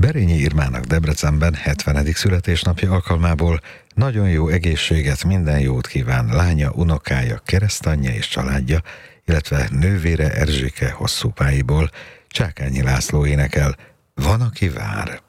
Berényi Irmának Debrecenben 70. születésnapja alkalmából nagyon jó egészséget, minden jót kíván lánya, unokája, keresztanyja és családja, illetve nővére Erzsike Hosszúpályiból. Csákányi László énekel, Van, aki vár.